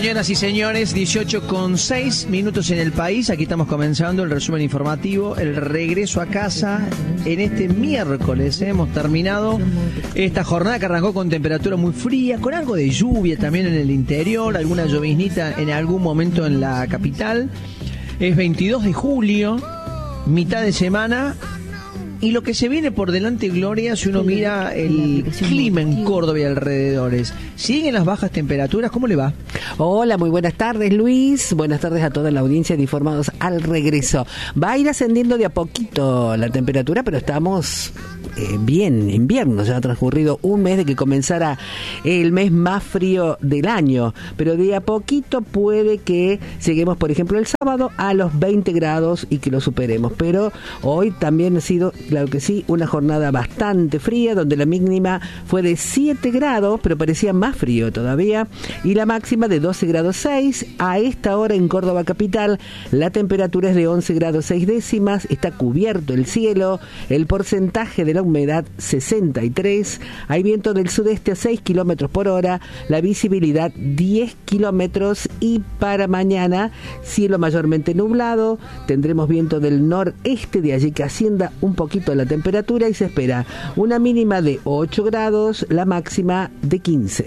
Señoras y señores, 18:06 en el país. Aquí estamos comenzando el resumen informativo, el regreso a casa en este miércoles. Hemos terminado esta jornada que arrancó con temperatura muy fría, con algo de lluvia también en el interior, alguna lloviznita en algún momento en la capital. Es 22 de julio, mitad de semana. Y lo que se viene por delante, Gloria, si uno mira el clima en Córdoba y alrededores, ¿siguen las bajas temperaturas? ¿Cómo le va? Hola, muy buenas tardes, Luis. Buenas tardes a toda la audiencia de Informados al Regreso. Va a ir ascendiendo de a poquito la temperatura, pero estamos bien, invierno. Ya ha transcurrido un mes de que comenzara el mes más frío del año, pero de a poquito puede que lleguemos, por ejemplo, el sábado a los 20 grados y que lo superemos. Pero hoy también ha sido, claro que sí, una jornada bastante fría, donde la mínima fue de 7 grados, pero parecía más frío todavía, y la máxima de 12 grados 6. A esta hora en Córdoba capital, la temperatura es de 11 grados 6 décimas, está cubierto el cielo, el porcentaje de la humedad 63, hay viento del sudeste a 6 kilómetros por hora, la visibilidad 10 kilómetros, y para mañana, cielo mayormente nublado, tendremos viento del noreste, de allí que ascienda un poquito la temperatura, y se espera una mínima de 8 grados, la máxima de 15.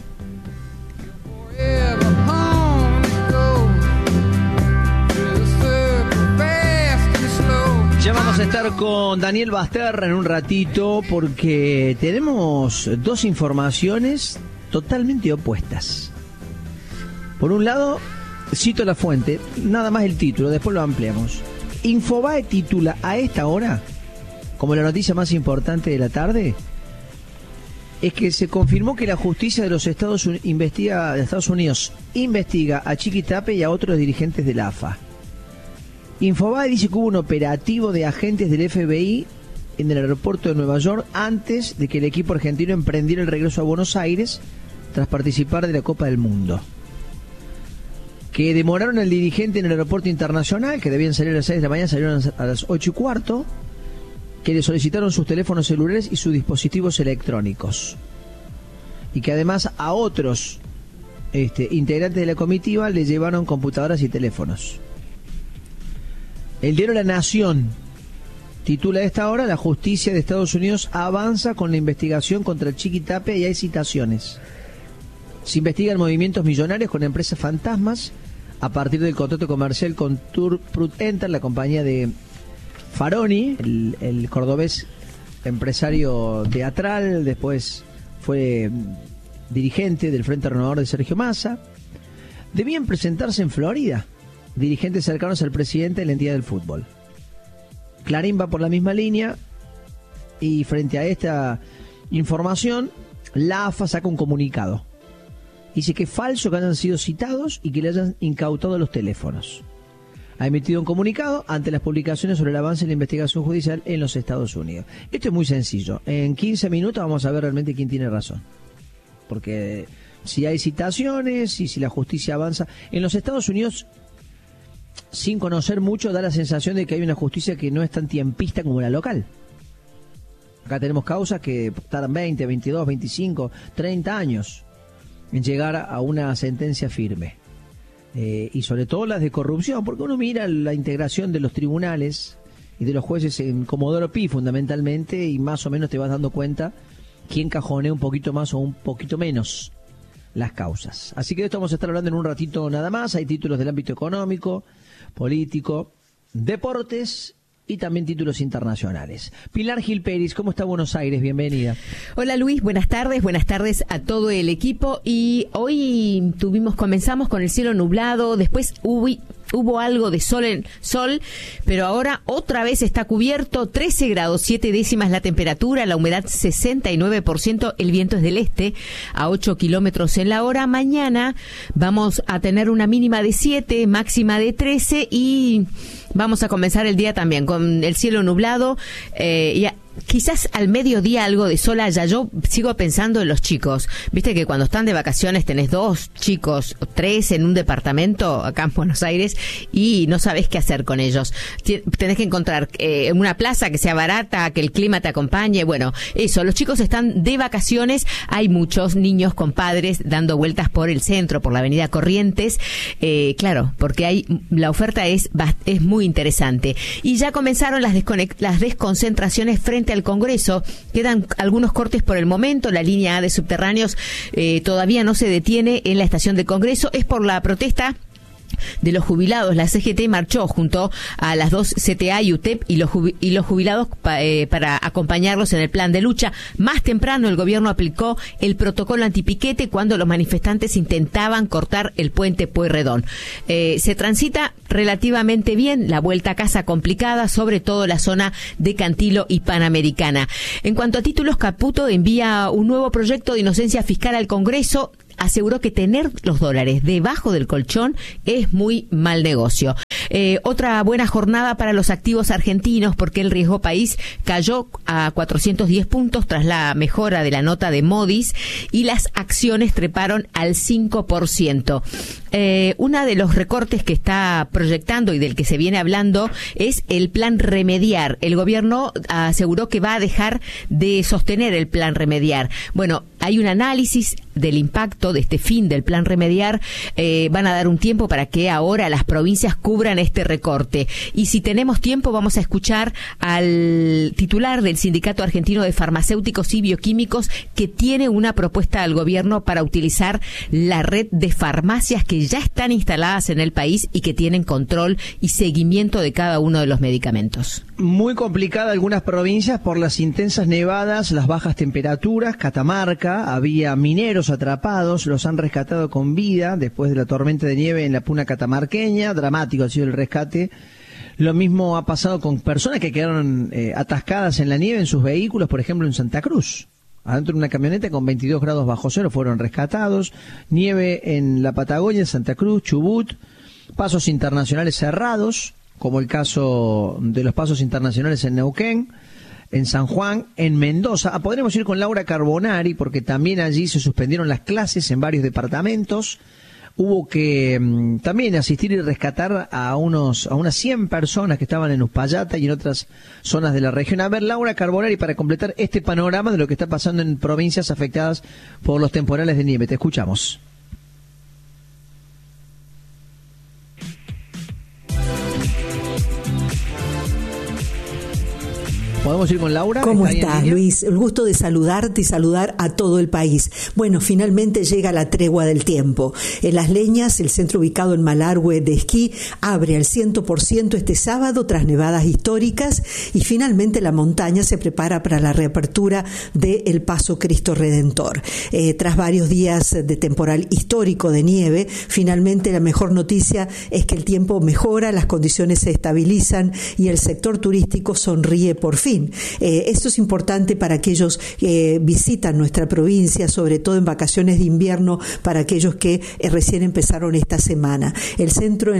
Ya vamos a estar con Daniel Basterra en un ratito porque tenemos dos informaciones totalmente opuestas. Por un lado, cito la fuente, nada más el título, después lo ampliamos. Infobae titula a esta hora, como la noticia más importante de la tarde, es que se confirmó que la justicia de los Estados Unidos investiga a Chiquitape y a otros dirigentes de la AFA. Infobae dice que hubo un operativo de agentes del FBI en el aeropuerto de Nueva York antes de que el equipo argentino emprendiera el regreso a Buenos Aires tras participar de la Copa del Mundo. Que demoraron al dirigente en el aeropuerto internacional, que debían salir a las 6 de la mañana, salieron a las 8:15, que le solicitaron sus teléfonos celulares y sus dispositivos electrónicos. Y que además a otros integrantes de la comitiva le llevaron computadoras y teléfonos. El diario La Nación titula a esta hora: la justicia de Estados Unidos avanza con la investigación contra el Chiquitape y hay citaciones. Se investigan movimientos millonarios con empresas fantasmas a partir del contrato comercial con Turprut Enter, la compañía de Faroni, el cordobés empresario teatral, después fue dirigente del Frente Renovador de Sergio Massa. Debían presentarse en Florida dirigentes cercanos al presidente de la entidad del fútbol. Clarín va por la misma línea y frente a esta información, la AFA saca un comunicado. Dice que es falso que hayan sido citados y que le hayan incautado los teléfonos. Ha emitido un comunicado ante las publicaciones sobre el avance de la investigación judicial en los Estados Unidos. Esto es muy sencillo. En 15 minutos vamos a ver realmente quién tiene razón. Porque si hay citaciones y si la justicia avanza en los Estados Unidos, sin conocer mucho, da la sensación de que hay una justicia que no es tan tiempista como la local. Acá tenemos causas que tardan 20, 22, 25, 30 años en llegar a una sentencia firme. Y sobre todo las de corrupción, porque uno mira la integración de los tribunales y de los jueces en Comodoro Pi fundamentalmente, y más o menos te vas dando cuenta quién cajonea un poquito más o un poquito menos las causas. Así que de esto vamos a estar hablando en un ratito nada más. Hay títulos del ámbito económico, político, deportes y también títulos internacionales. Pilar Gil Pérez, ¿cómo está Buenos Aires? Bienvenida. Hola Luis, buenas tardes a todo el equipo. Y hoy comenzamos con el cielo nublado, después hubo algo de sol, pero ahora otra vez está cubierto, 13 grados 7 décimas la temperatura, la humedad 69%, el viento es del este a 8 kilómetros en la hora. Mañana vamos a tener una mínima de 7, máxima de 13 y vamos a comenzar el día también con el cielo nublado y quizás al mediodía algo de sol haya. Yo sigo pensando en los chicos. Viste que cuando están de vacaciones tenés 2 chicos, 3 en un departamento acá en Buenos Aires y no sabés qué hacer con ellos. Tenés que encontrar una plaza que sea barata, que el clima te acompañe. Bueno, eso, los chicos están de vacaciones. Hay muchos niños con padres dando vueltas por el centro, por la avenida Corrientes. Claro, porque la oferta es muy interesante. Y ya comenzaron las desconcentraciones frente al Congreso. Quedan algunos cortes por el momento. La línea A de subterráneos todavía no se detiene en la estación del Congreso. Es por la protesta de los jubilados. La CGT marchó junto a las 2 CTA y UTEP y los jubilados para acompañarlos en el plan de lucha. Más temprano el gobierno aplicó el protocolo antipiquete cuando los manifestantes intentaban cortar el puente Pueyrredón. Se transita relativamente bien, la vuelta a casa complicada, sobre todo la zona de Cantilo y Panamericana. En cuanto a títulos, Caputo envía un nuevo proyecto de inocencia fiscal al Congreso. Aseguró que tener los dólares debajo del colchón es muy mal negocio. Otra buena jornada para los activos argentinos, porque el riesgo país cayó a 410 puntos tras la mejora de la nota de Moody's y las acciones treparon al 5%. Uno de los recortes que está proyectando y del que se viene hablando es el plan Remediar. El gobierno aseguró que va a dejar de sostener el plan Remediar. Bueno, hay un análisis del impacto de este fin del plan Remediar. Van a dar un tiempo para que ahora las provincias cubran este recorte. Y si tenemos tiempo, vamos a escuchar al titular del Sindicato Argentino de Farmacéuticos y Bioquímicos, que tiene una propuesta al gobierno para utilizar la red de farmacias que ya están instaladas en el país y que tienen control y seguimiento de cada uno de los medicamentos. Muy complicada algunas provincias por las intensas nevadas, las bajas temperaturas. Catamarca, había mineros atrapados, los han rescatado con vida después de la tormenta de nieve en la puna catamarqueña. Dramático ha sido el rescate. Lo mismo ha pasado con personas que quedaron atascadas en la nieve en sus vehículos, por ejemplo en Santa Cruz. Adentro de una camioneta con 22 grados bajo cero fueron rescatados. Nieve en la Patagonia, Santa Cruz, Chubut. Pasos internacionales cerrados, como el caso de los pasos internacionales en Neuquén, en San Juan, en Mendoza. Podremos ir con Laura Carbonari, porque también allí se suspendieron las clases en varios departamentos. Hubo que también asistir y rescatar a unas 100 personas que estaban en Uspallata y en otras zonas de la región. A ver, Laura Carbonari, para completar este panorama de lo que está pasando en provincias afectadas por los temporales de nieve. Te escuchamos. ¿Podemos ir con Laura? ¿Cómo estás, Luis? El gusto de saludarte y saludar a todo el país. Bueno, finalmente llega la tregua del tiempo. En Las Leñas, el centro ubicado en Malargüe de esquí, abre al 100% este sábado tras nevadas históricas, y finalmente la montaña se prepara para la reapertura de El Paso Cristo Redentor. Tras varios días de temporal histórico de nieve, finalmente la mejor noticia es que el tiempo mejora, las condiciones se estabilizan y el sector turístico sonríe por fin. Esto es importante para aquellos que visitan nuestra provincia, sobre todo en vacaciones de invierno, para aquellos que recién empezaron esta semana. El centro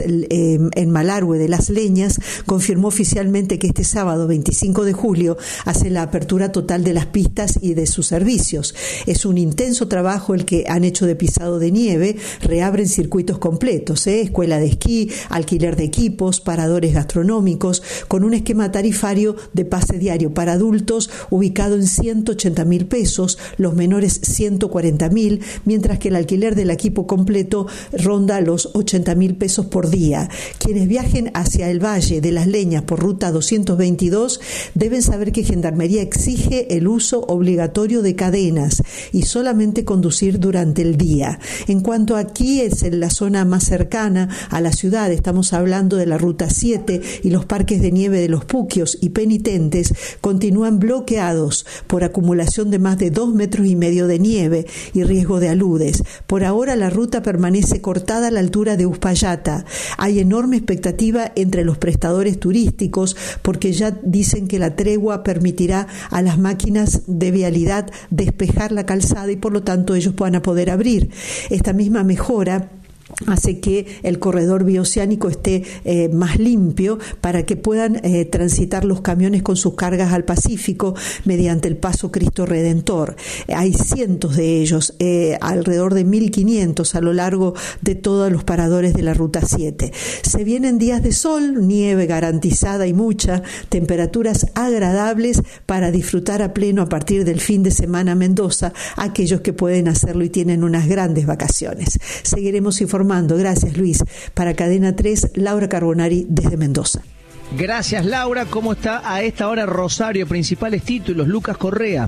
en Malargüe de Las Leñas confirmó oficialmente que este sábado 25 de julio hace la apertura total de las pistas y de sus servicios. Es un intenso trabajo el que han hecho de pisado de nieve. Reabren circuitos completos, escuela de esquí, alquiler de equipos, paradores gastronómicos, con un esquema tarifario de pase diario para adultos ubicado en 180.000 pesos, los menores 140.000, mientras que el alquiler del equipo completo ronda los 80.000 pesos por día. Quienes viajen hacia el Valle de Las Leñas por ruta 222 deben saber que Gendarmería exige el uso obligatorio de cadenas y solamente conducir durante el día. En cuanto aquí es en la zona más cercana a la ciudad, estamos hablando de la ruta 7 y los parques de nieve de Los Puquios y Penitentes continúan bloqueados por acumulación de más de 2,5 metros de nieve y riesgo de aludes. Por ahora la ruta permanece cortada a la altura de Uspallata. Hay enorme expectativa entre los prestadores turísticos porque ya dicen que la tregua permitirá a las máquinas de vialidad despejar la calzada y por lo tanto ellos puedan poder abrir. Esta misma mejora hace que el corredor bioceánico esté más limpio para que puedan transitar los camiones con sus cargas al Pacífico mediante el Paso Cristo Redentor. Hay cientos de ellos, alrededor de 1.500 a lo largo de todos los paradores de la Ruta 7. Se vienen días de sol, nieve garantizada y mucha, temperaturas agradables para disfrutar a pleno a partir del fin de semana Mendoza, aquellos que pueden hacerlo y tienen unas grandes vacaciones. Seguiremos informando. Gracias, Luis. Para Cadena 3, Laura Carbonari desde Mendoza. Gracias, Laura. ¿Cómo está a esta hora Rosario? Principales títulos, Lucas Correa.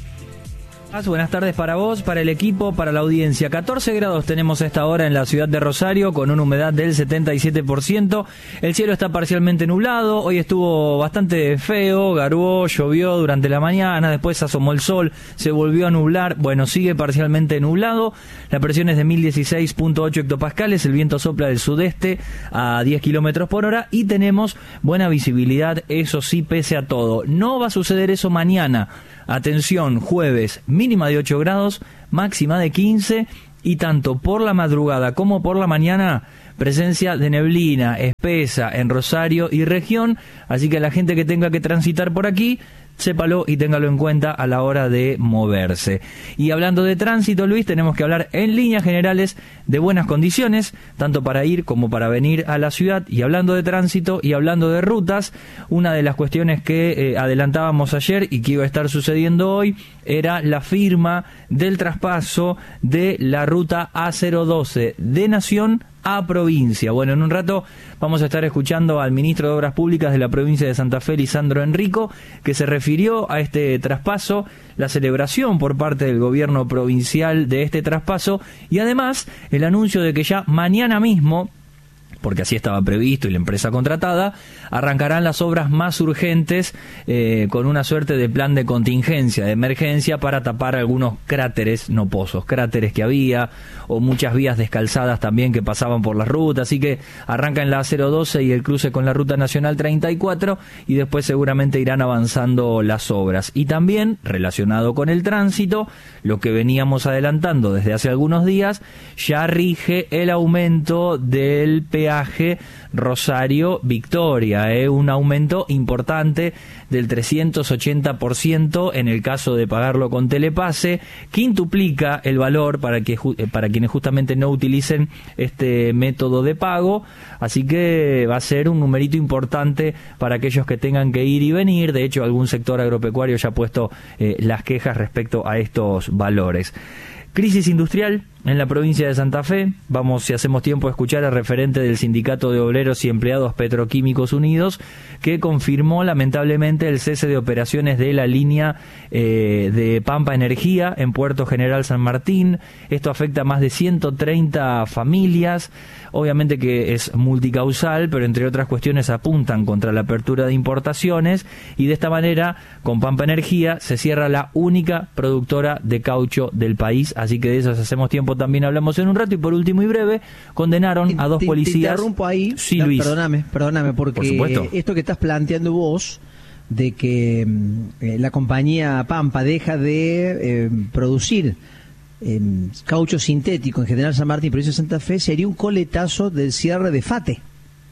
Buenas tardes para vos, para el equipo, para la audiencia. 14 grados tenemos a esta hora en la ciudad de Rosario, con una humedad del 77%. El cielo está parcialmente nublado. Hoy estuvo bastante feo, garuó, llovió durante la mañana, después asomó el sol, se volvió a nublar. Bueno, sigue parcialmente nublado. La presión es de 1016.8 hectopascales, el viento sopla del sudeste a 10 kilómetros por hora y tenemos buena visibilidad, eso sí, pese a todo. No va a suceder eso mañana. Atención, jueves, mínima de 8 grados, máxima de 15 y tanto por la madrugada como por la mañana presencia de neblina espesa en Rosario y región, así que la gente que tenga que transitar por aquí, sépalo y téngalo en cuenta a la hora de moverse. Y hablando de tránsito, Luis, tenemos que hablar en líneas generales de buenas condiciones, tanto para ir como para venir a la ciudad. Y hablando de tránsito y hablando de rutas, una de las cuestiones que adelantábamos ayer y que iba a estar sucediendo hoy era la firma del traspaso de la ruta A012 de Nación a provincia. Bueno, en un rato vamos a estar escuchando al ministro de Obras Públicas de la provincia de Santa Fe, Lisandro Enrico, que se refirió a este traspaso, la celebración por parte del gobierno provincial de este traspaso y además el anuncio de que ya mañana mismo, porque así estaba previsto y la empresa contratada, arrancarán las obras más urgentes con una suerte de plan de contingencia, de emergencia para tapar algunos cráteres, no pozos, cráteres que había, o muchas vías descalzadas también que pasaban por la ruta, así que arrancan la A012 y el cruce con la Ruta Nacional 34 y después seguramente irán avanzando las obras. Y también, relacionado con el tránsito, lo que veníamos adelantando desde hace algunos días, ya rige el aumento del peaje Rosario-Victoria, un aumento importante del 380% en el caso de pagarlo con telepase, quintuplica el valor para quienes justamente no utilicen este método de pago, así que va a ser un numerito importante para aquellos que tengan que ir y venir. De hecho, algún sector agropecuario ya ha puesto las quejas respecto a estos valores. Crisis industrial en la provincia de Santa Fe. Vamos, si hacemos tiempo, a escuchar al referente del Sindicato de Obreros y Empleados Petroquímicos Unidos, que confirmó lamentablemente el cese de operaciones de la línea de Pampa Energía en Puerto General San Martín. Esto afecta a más de 130 familias. Obviamente que es multicausal, pero entre otras cuestiones apuntan contra la apertura de importaciones y de esta manera, con Pampa Energía, se cierra la única productora de caucho del país. Así que de eso, si hacemos tiempo, también hablamos en un rato. Y por último y breve, condenaron a dos policías. Te interrumpo ahí. Sí, Luis. Perdóname, porque por esto que estás planteando vos, de que la compañía Pampa deja de producir caucho sintético en General San Martín, provincia de Santa Fe, sería un coletazo del cierre de FATE,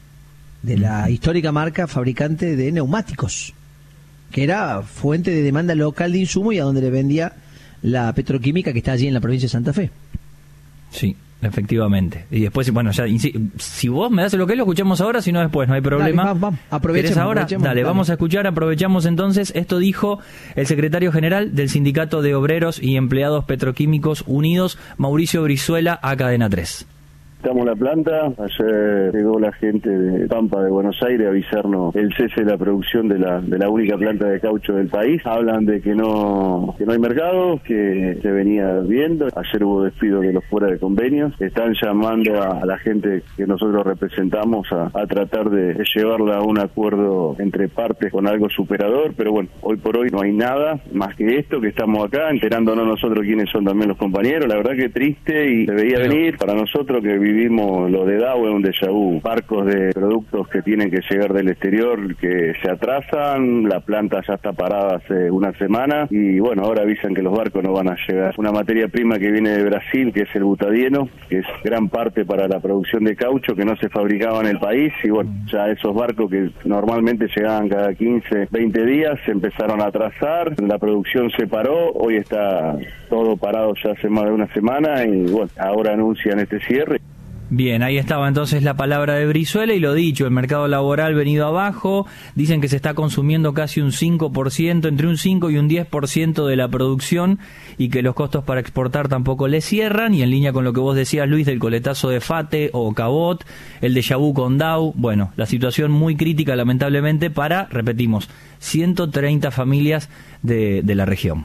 de la histórica marca fabricante de neumáticos, que era fuente de demanda local de insumo y a donde le vendía la petroquímica que está allí en la provincia de Santa Fe. Sí, efectivamente. Y después, bueno, ya si vos me das lo que lo escuchamos ahora, si no después, no hay problema. Dale, vamos. Aprovechemos ahora. Dale, vamos a escuchar, aprovechamos entonces. Esto dijo el secretario general del Sindicato de Obreros y Empleados Petroquímicos Unidos, Mauricio Brizuela, a Cadena 3. Estamos en la planta, ayer llegó la gente de Pampa de Buenos Aires a avisarnos el cese de la producción de la única planta de caucho del país. Hablan de que no hay mercado, que se venía viendo. Ayer hubo despido de los fuera de convenios. Están llamando a la gente que nosotros representamos a tratar de llevarla a un acuerdo entre partes con algo superador, pero bueno, hoy por hoy no hay nada más que esto, que estamos acá enterándonos nosotros quiénes son también los compañeros. La verdad que triste y se veía venir para nosotros que vivimos lo de Dow es un déjà vu. Barcos de productos que tienen que llegar del exterior que se atrasan, la planta ya está parada hace una semana y bueno, ahora avisan que los barcos no van a llegar. Una materia prima que viene de Brasil, que es el butadieno, que es gran parte para la producción de caucho, que no se fabricaba en el país, y bueno, ya esos barcos que normalmente llegaban cada 15, 20 días se empezaron a atrasar, la producción se paró, hoy está todo parado ya hace más de una semana y bueno, ahora anuncian este cierre. Bien, ahí estaba entonces la palabra de Brizuela y lo dicho, el mercado laboral venido abajo, dicen que se está consumiendo casi un 5%, entre un 5 y un 10% de la producción y que los costos para exportar tampoco le cierran, y en línea con lo que vos decías, Luis, del coletazo de FATE o Cabot, el déjà vu con Dow, bueno, la situación muy crítica lamentablemente para, repetimos, 130 familias de la región.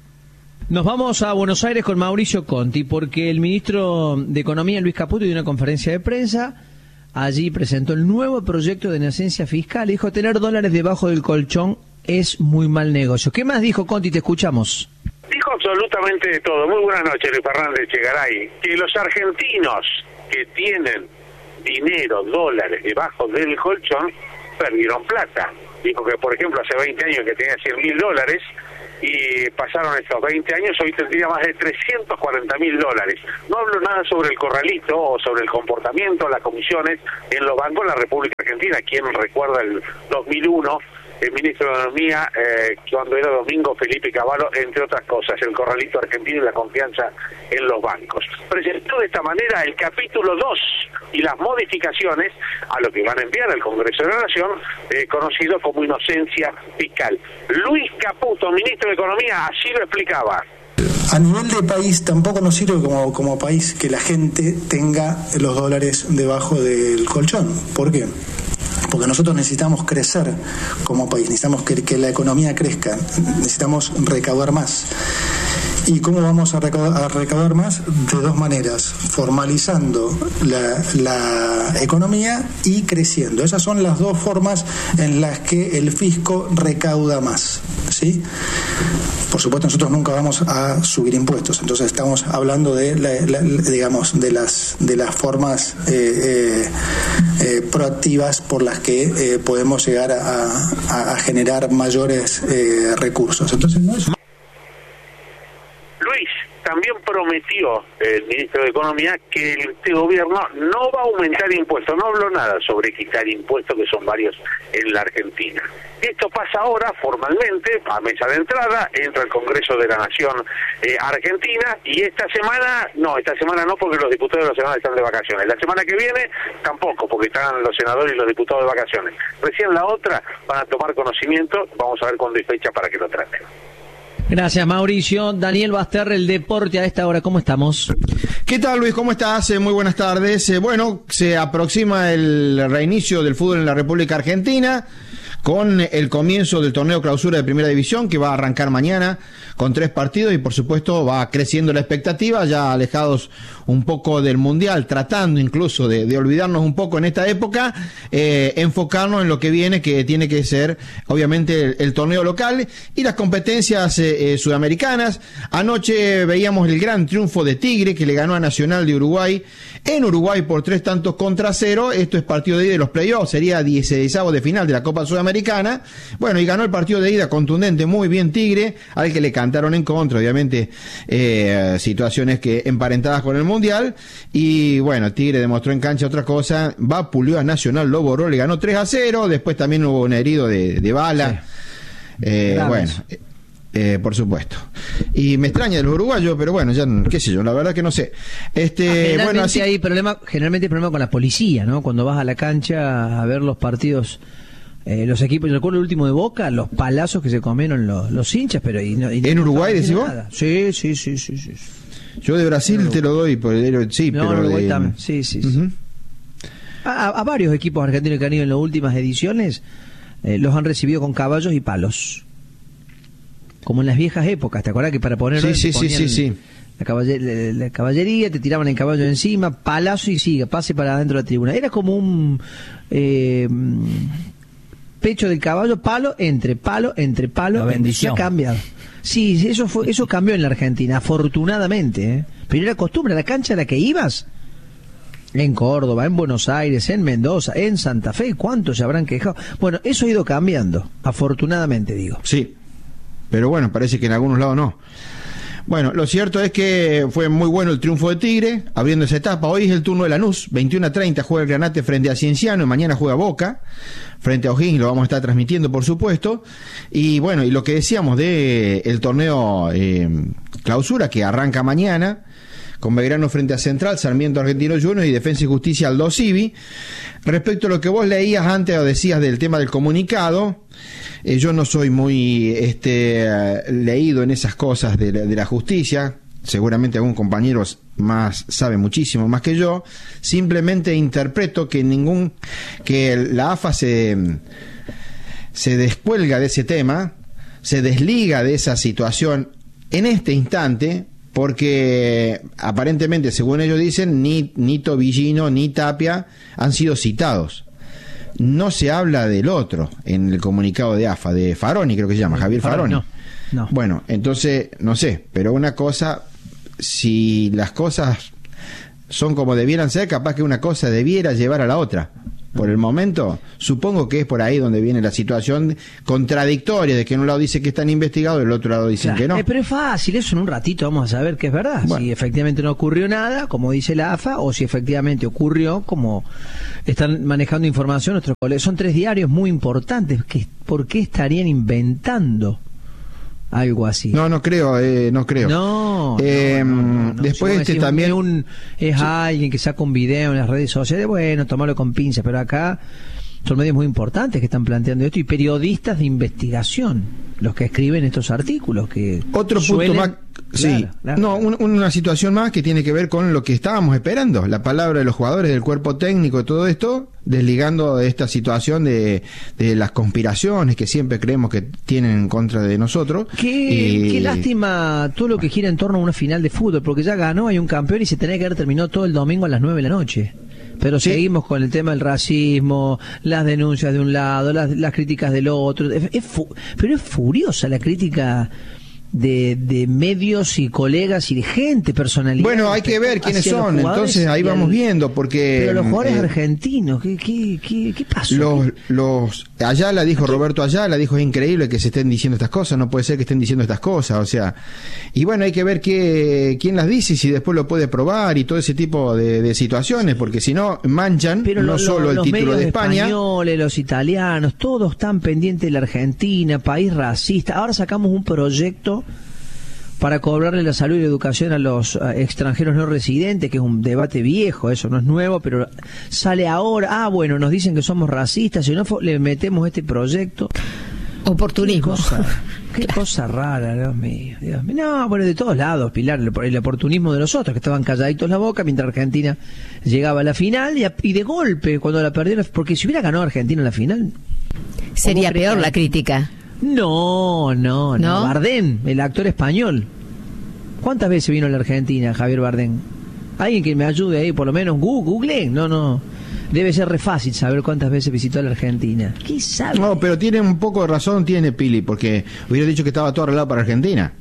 Nos vamos a Buenos Aires con Mauricio Conti, porque el ministro de Economía, Luis Caputo, dio una conferencia de prensa. Allí presentó el nuevo proyecto de emergencia fiscal. Dijo, tener dólares debajo del colchón es muy mal negocio. ¿Qué más dijo Conti? Te escuchamos. Dijo absolutamente de todo. Muy buenas noches, Luis Fernández Chegaray. Que los argentinos que tienen dinero, dólares debajo del colchón, perdieron plata. Dijo que, por ejemplo, hace 20 años que tenía $100.000 y pasaron estos 20 años, hoy tendría más de $340.000. No hablo nada sobre el corralito o sobre el comportamiento, las comisiones en los bancos en la República Argentina. ¿Quién recuerda el 2001? El ministro de Economía, cuando era Domingo Felipe Cavallo, entre otras cosas, el corralito argentino y la confianza en los bancos. Presentó de esta manera el capítulo 2 y las modificaciones a lo que van a enviar al Congreso de la Nación, conocido como inocencia fiscal. Luis Caputo, ministro de Economía, así lo explicaba. A nivel de país tampoco nos sirve como país que la gente tenga los dólares debajo del colchón. ¿Por qué? Porque nosotros necesitamos crecer como país, necesitamos que la economía crezca, necesitamos recaudar más. ¿Y cómo vamos a recaudar más? De dos maneras, formalizando la economía y creciendo. Esas son las dos formas en las que el fisco recauda más, ¿sí? Por supuesto, nosotros nunca vamos a subir impuestos, entonces estamos hablando de las formas proactivas por las que podemos llegar a generar mayores recursos. Entonces no es... Luis también prometió el ministro de Economía que este gobierno no va a aumentar impuestos. No habló nada sobre quitar impuestos, que son varios en la Argentina. Esto pasa ahora formalmente a mesa de entrada, entra el Congreso de la Nación Argentina, y esta semana no, porque los diputados de la semana están de vacaciones. La semana que viene tampoco, porque están los senadores y los diputados de vacaciones. Recién la otra van a tomar conocimiento, vamos a ver cuándo hay fecha para que lo traten. Gracias, Mauricio. Daniel Basterre, el deporte a esta hora, ¿cómo estamos? ¿Qué tal, Luis? ¿Cómo estás? Muy buenas tardes. Bueno, se aproxima el reinicio del fútbol en la República Argentina, con el comienzo del torneo clausura de Primera División, que va a arrancar mañana con 3 partidos, y por supuesto va creciendo la expectativa, ya alejados un poco del Mundial, tratando incluso de olvidarnos un poco en esta época, enfocarnos en lo que viene, que tiene que ser obviamente el torneo local y las competencias sudamericanas. Anoche veíamos el gran triunfo de Tigre, que le ganó a Nacional de Uruguay en Uruguay por 3-0. Esto es partido de ida de los playoffs, sería 16avos de final de la Copa Sudamericana. Bueno, y ganó el partido de ida contundente, muy bien Tigre, al que le cantaron en contra, obviamente, situaciones que emparentadas con el Mundial. Y bueno, Tigre demostró en cancha otra cosa, vapuleó a Nacional, lo borró, le ganó 3-0, después también hubo un herido de bala. Sí. Bueno, por supuesto. Y me extraña de los uruguayos, pero bueno, ya qué sé yo, la verdad que no sé. Generalmente bueno, así hay problema con la policía, ¿no? Cuando vas a la cancha a ver los partidos, los equipos, yo recuerdo el último de Boca, los palazos que se comieron los hinchas, pero ¿en Uruguay decís vos? Sí. Yo de Brasil te lo doy, sí, no, pero Uruguay también. Sí. Uh-huh. A varios equipos argentinos que han ido en las últimas ediciones los han recibido con caballos y palos, como en las viejas épocas. ¿Te acuerdas que para poner sí. La caballería, te tiraban el caballo encima, palazo y siga, pase para adentro de la tribuna? Era como un pecho del caballo, palo entre palo. La bendición. Ha cambiado. Sí, eso cambió en la Argentina, afortunadamente, ¿eh? Pero era costumbre, a la cancha a la que ibas, en Córdoba, en Buenos Aires, en Mendoza, en Santa Fe, ¿cuántos se habrán quejado? Bueno, eso ha ido cambiando, afortunadamente digo. Sí, pero bueno, parece que en algunos lados no. Bueno, lo cierto es que fue muy bueno el triunfo de Tigre, abriendo esa etapa. Hoy es el turno de Lanús, 21:30 juega el Granate frente a Cienciano, y mañana juega Boca frente a O'Higgins, lo vamos a estar transmitiendo, por supuesto. Y bueno, y lo que decíamos de el torneo clausura, que arranca mañana, con Belgrano frente a Central, Sarmiento Argentino Juniors y Defensa y Justicia Aldo Civi. Respecto a lo que vos leías antes o decías del tema del comunicado, yo no soy muy leído en esas cosas de la justicia. Seguramente algún compañero más sabe muchísimo más que yo. Simplemente interpreto que la AFA se descuelga de ese tema, se desliga de esa situación en este instante, porque aparentemente, según ellos dicen, ni Tobillino ni Tapia han sido citados. No se habla del otro en el comunicado de AFA, de Faroni, creo que se llama, Javier Faroni. No. Bueno, entonces, no sé, pero una cosa, si las cosas son como debieran ser, capaz que una cosa debiera llevar a la otra. Por el momento, supongo que es por ahí donde viene la situación contradictoria, de que en un lado dice que están investigados y del otro lado dicen que no. Pero es fácil, eso en un ratito vamos a saber que es verdad. Bueno. Si efectivamente no ocurrió nada, como dice la AFA, o si efectivamente ocurrió, como están manejando información nuestros colegas. Son 3 diarios muy importantes. ¿Por qué estarían inventando algo así? No creo. No. Después si también alguien que saca un video en las redes sociales, bueno, tomarlo con pinzas, pero acá son medios muy importantes que están planteando esto, y periodistas de investigación los que escriben estos artículos. Que otro punto más, sí, claro. No, una situación más que tiene que ver con lo que estábamos esperando, la palabra de los jugadores, del cuerpo técnico, de todo esto, desligando de esta situación de las conspiraciones que siempre creemos que tienen en contra de nosotros. Qué lástima todo lo que gira en torno a una final de fútbol, porque ya ganó, hay un campeón y se tenía que haber terminado todo el domingo a las 9 de la noche. Pero ¿sí? Seguimos con el tema del racismo, las denuncias de un lado, las críticas del otro. Pero es furiosa la crítica de medios y colegas y de gente, personalidad. Bueno, hay que ver quiénes son, entonces ahí vamos viendo, porque... Pero los jugadores argentinos, ¿qué pasó? Ayala dijo, Roberto Ayala dijo, es increíble que se estén diciendo estas cosas, no puede ser que estén diciendo estas cosas, o sea... Y bueno, hay que ver quién las dice y si después lo puede probar y todo ese tipo de situaciones, porque si no, manchan no solo el título de España... Los españoles, los italianos, todos están pendientes de la Argentina, país racista. Ahora sacamos un proyecto para cobrarle la salud y la educación a los extranjeros no residentes, que es un debate viejo, eso no es nuevo, pero sale ahora. Bueno, nos dicen que somos racistas, si no le metemos este proyecto. Oportunismo. Qué cosa rara, Dios mío. No, bueno, de todos lados, Pilar, el oportunismo de los otros, que estaban calladitos la boca mientras Argentina llegaba a la final, y de golpe, cuando la perdieron, porque si hubiera ganado Argentina en la final... Sería peor la crítica. No. Bardem, el actor español. ¿Cuántas veces vino a la Argentina Javier Bardem? Alguien que me ayude ahí, por lo menos Google. No. Debe ser re fácil saber cuántas veces visitó la Argentina. ¿Qué sabe? No, pero tiene un poco de razón, Pili, porque hubiera dicho que estaba todo arreglado para Argentina.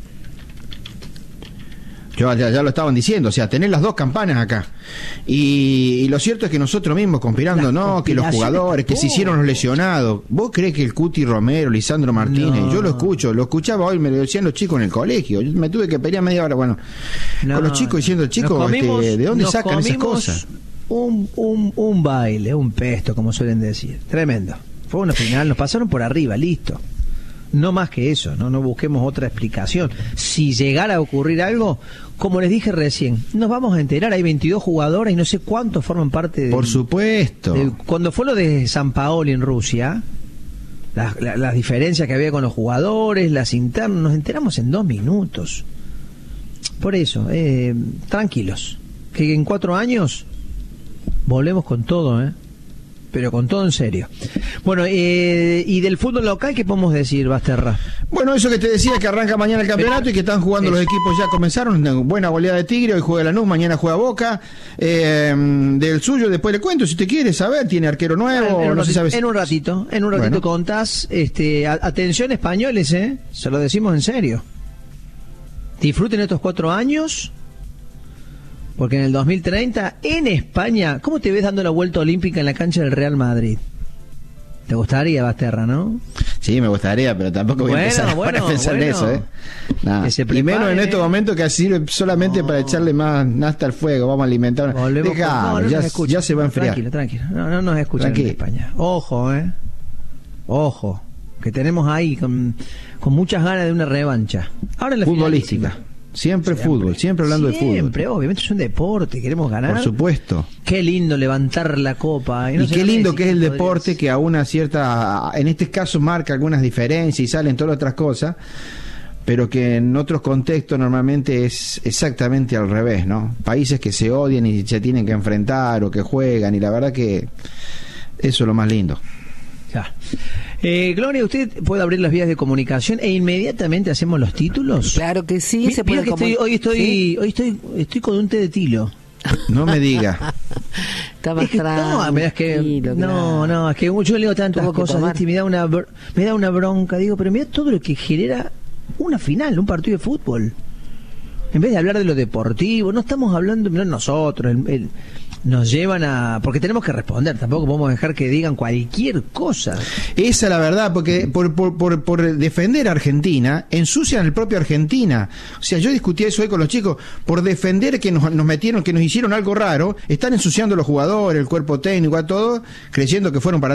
Ya lo estaban diciendo, o sea, tener las dos campanas acá. Y lo cierto es que nosotros mismos conspirando, que los jugadores, que se hicieron los lesionados. ¿Vos creés que el Cuti Romero, Lisandro Martínez, yo lo escuchaba hoy, me lo decían los chicos en el colegio, yo me tuve que pelear media hora, con los chicos diciendo, chicos, ¿de dónde sacan esas cosas? Un baile, un pesto, como suelen decir. Tremendo. Fue una final, nos pasaron por arriba, listo. No más que eso, no busquemos otra explicación. Si llegara a ocurrir algo, como les dije recién, nos vamos a enterar, hay 22 jugadores y no sé cuántos forman parte de... Por supuesto. Cuando fue lo de San Paoli en Rusia, las diferencias que había con los jugadores, las internas, nos enteramos en 2 minutos. Por eso, tranquilos, que en 4 años volvemos con todo, pero con todo en serio. Bueno, y del fútbol local, ¿qué podemos decir, Basterra? Bueno, eso que te decía, que arranca mañana el campeonato y que están jugando los equipos, ya comenzaron, una buena goleada de Tigre, hoy juega Lanús, mañana juega Boca, del suyo después le cuento, si te quieres saber, tiene arquero nuevo, en un ratito bueno. Contás, atención españoles, se lo decimos en serio. Disfruten estos 4 años, Porque en el 2030, en España, ¿cómo te ves dando la vuelta olímpica en la cancha del Real Madrid? ¿Te gustaría, Basterra, no? Sí, me gustaría, pero tampoco voy a empezar ahora a pensar en eso, ¿eh? Nah. Y menos en estos momentos que así solamente para echarle más nafta al fuego, vamos a alimentar. Ya se va a enfriar. Tranquilo. No nos escuchan en España. Ojo, Ojo, que tenemos ahí con muchas ganas de una revancha. Ahora en la futbolística. Siempre fútbol, siempre hablando de fútbol. Siempre, obviamente es un deporte, queremos ganar. Por supuesto. Qué lindo levantar la copa. Y qué lindo que es el deporte que a una cierta, en este caso marca algunas diferencias y salen todas otras cosas, pero que en otros contextos normalmente es exactamente al revés, ¿no? Países que se odian y se tienen que enfrentar o que juegan, y la verdad que eso es lo más lindo. Ya. Gloria, ¿usted puede abrir las vías de comunicación e inmediatamente hacemos los títulos? Claro que sí. Se puede hoy estoy con un té de tilo. No me diga. Está más tranquilo. Es que yo leo tantas cosas y me da una bronca. Digo, pero mira todo lo que genera una final, un partido de fútbol. En vez de hablar de lo deportivo, no estamos hablando, no nosotros, nos llevan a... Porque tenemos que responder, tampoco podemos dejar que digan cualquier cosa. Esa es la verdad, porque por defender a Argentina, ensucian el propio Argentina. O sea, yo discutí eso hoy con los chicos, por defender que nos metieron, que nos hicieron algo raro, están ensuciando a los jugadores, el cuerpo técnico, a todo, creyendo que fueron para